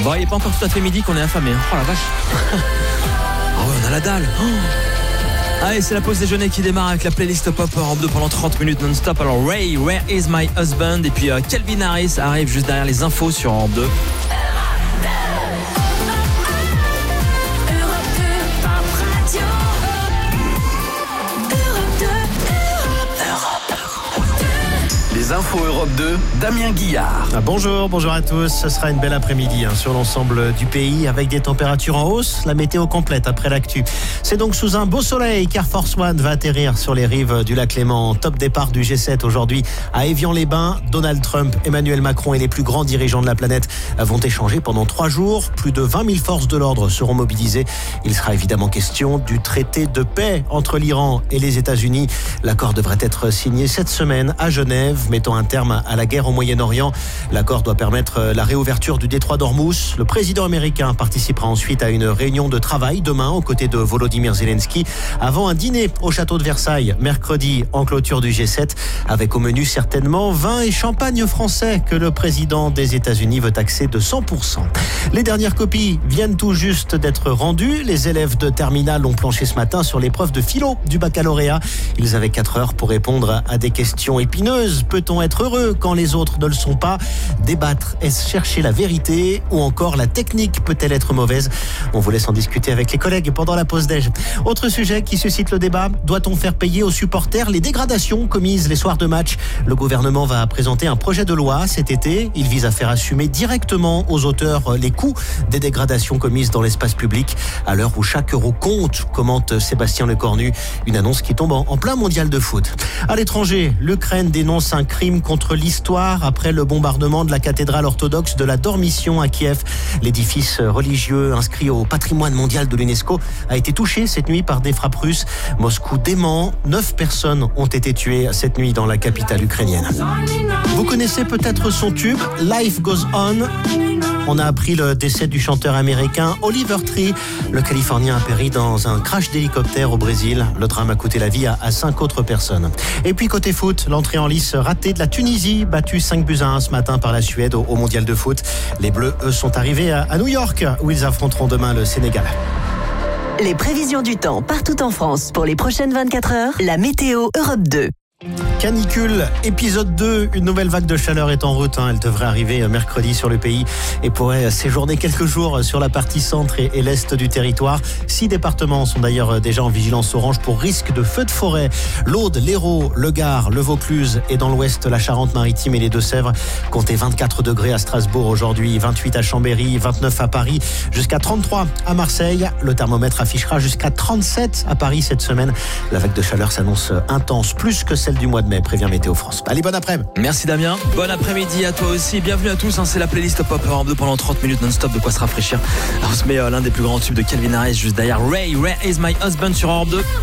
Bon, il n'est pas encore tout à fait midi qu'on est affamé. Oh la vache. Ah ouais, on a la dalle. Allez, c'est la pause déjeuner qui démarre avec la playlist pop Europe 2 pendant 30 minutes non-stop. Alors Ray, Where is my husband? Et puis Calvin Harris arrive juste derrière les infos sur Europe 2. Les infos Europe 2, Damien Guillard. Bonjour à tous. Ce sera une belle après-midi sur l'ensemble du pays avec des températures en hausse. La météo complète après l'actu. C'est donc sous un beau soleil qu'Air Force One va atterrir sur les rives du lac Léman. Top départ du G7 aujourd'hui à Évian-les-Bains. Donald Trump, Emmanuel Macron et les plus grands dirigeants de la planète vont échanger pendant 3 jours. Plus de 20 000 forces de l'ordre seront mobilisées. Il sera évidemment question du traité de paix entre l'Iran et les États-Unis. L'accord devrait être signé cette semaine à Genève, mettant un terme à la guerre au Moyen-Orient. L'accord doit permettre la réouverture du détroit d'Ormuz. Le président américain participera ensuite à une réunion de travail demain aux côtés de Volodymyr Zelensky avant un dîner au château de Versailles mercredi en clôture du G7 avec au menu certainement vin et champagne français que le président des États-Unis veut taxer de 100%. Les dernières copies viennent tout juste d'être rendues. Les élèves de terminale ont planché ce matin sur l'épreuve de philo du baccalauréat. Ils avaient 4 heures pour répondre à des questions épineuses. Peut-on être heureux quand les autres ne le sont pas? Débattre, est-ce chercher la vérité? Ou encore la technique peut-elle être mauvaise? On vous laisse en discuter avec les collègues pendant la pause déj. Autre sujet qui suscite le débat, doit-on faire payer aux supporters les dégradations commises les soirs de match? Le gouvernement va présenter un projet de loi cet été. Il vise à faire assumer directement aux auteurs les coûts des dégradations commises dans l'espace public. À l'heure où chaque euro compte, commente Sébastien Lecornu, une annonce qui tombe en plein mondial de foot. À l'étranger, l'Ukraine dénonce un crime contre l'histoire après le bombardement de la cathédrale orthodoxe de la Dormition à Kiev. L'édifice religieux inscrit au patrimoine mondial de l'UNESCO a été touché cette nuit par des frappes russes. Moscou dément. 9 personnes ont été tuées cette nuit dans la capitale ukrainienne. Vous connaissez peut-être son tube Life Goes On. On a appris le décès du chanteur américain Oliver Tree. Le Californien a péri dans un crash d'hélicoptère au Brésil. Le drame a coûté la vie à 5 autres personnes. Et puis côté foot, l'entrée en lice ratée de la Tunisie, battue 5-1 ce matin par la Suède au mondial de foot. Les Bleus, eux, sont arrivés à New York où ils affronteront demain le Sénégal. Les prévisions du temps partout en France pour les prochaines 24 heures. La météo Europe 2. Canicule, épisode 2, une nouvelle vague de chaleur est en route. Elle devrait arriver mercredi sur le pays et pourrait séjourner quelques jours sur la partie centre et l'est du territoire. 6 départements sont d'ailleurs déjà en vigilance orange pour risque de feux de forêt. L'Aude, l'Hérault, le Gard, le Vaucluse et dans l'ouest la Charente-Maritime et les Deux-Sèvres. Comptez 24 degrés à Strasbourg aujourd'hui, 28 à Chambéry, 29 à Paris, jusqu'à 33 à Marseille. Le thermomètre affichera jusqu'à 37 à Paris cette semaine. La vague de chaleur s'annonce intense, plus que celle du mois de mai, prévient Météo France. Allez, bon après-midi. Merci Damien. Bon après-midi à toi aussi. Bienvenue à tous. C'est la playlist pop Europe 2 pendant 30 minutes non-stop, de quoi se rafraîchir. Alors, on se met l'un des plus grands tubes de Calvin Harris juste derrière Ray, Where is my husband sur Europe 2.